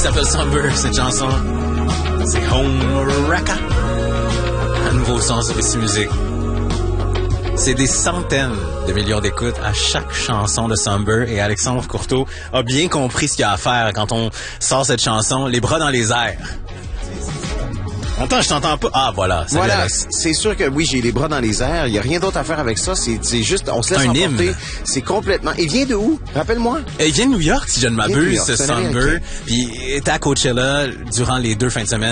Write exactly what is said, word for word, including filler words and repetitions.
s'appelle Somber, cette chanson. C'est Home Wrecker. Un nouveau son sur ici musique. C'est des centaines de millions d'écoutes à chaque chanson de Somber et Alexandre Courteau a bien compris ce qu'il y a à faire quand on sort cette chanson, les bras dans les airs. Attends, je t'entends pas. Ah, voilà. Voilà, Alex. c'est sûr que oui, j'ai les bras dans les airs. Il n'y a rien d'autre à faire avec ça. C'est, c'est juste, on se laisse Un emporter. hymne. C'est complètement... Il vient de où? Rappelle-moi. Il vient de New York, si je ne m'abuse, York, ce c'est Somber. américain. Puis il était à Coachella durant les deux fins de semaine